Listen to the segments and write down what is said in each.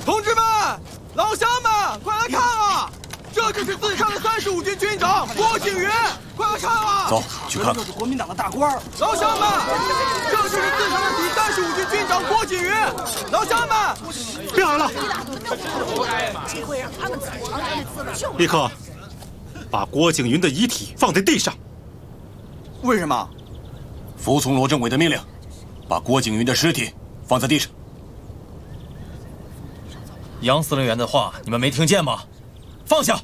同志们，老乡们，快来看啊！这就是自杀的35军军长郭景云，快来看啊！ 走，去看看。 就是国民党的大官。 老乡们，这就是自杀的第35军军长郭景云。老乡们， 别喊了， 机会让他们走， 立刻把郭景云的遗体放在地上。 为什么？ 服从罗政委的命令，把郭景云的尸体放在地上。 杨司令员的话你们没听见吗？放下！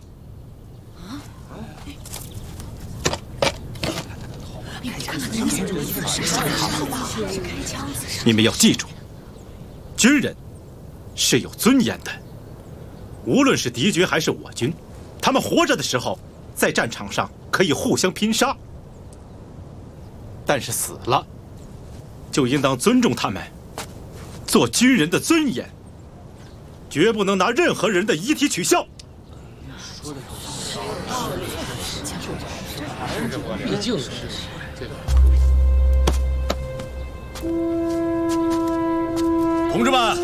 你们要记住，军人是有尊严的。无论是敌军还是我军，他们活着的时候，在战场上可以互相拼杀，但是死了，就应当尊重他们做军人的尊严，绝不能拿任何人的遗体取笑。 毕竟是这个。 同志们，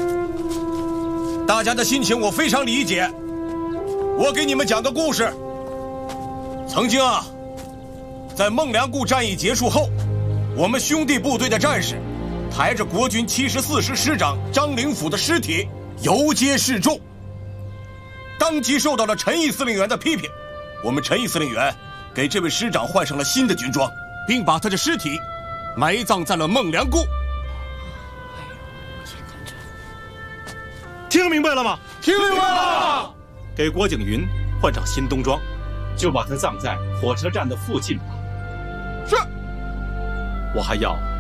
大家的心情我非常理解。我给你们讲个故事。曾经啊，在孟良崮战役结束后，我们兄弟部队的战士抬着国军74师师长张灵甫的尸体游街示众，当即受到了陈毅司令员的批评。我们陈毅司令员给这位师长换上了新的军装，并把他的尸体埋葬在了孟良崮。 听明白了吗？ 听明白了。 给郭景云换上新冬装，就把他葬在火车站的附近吧。 是。 我还要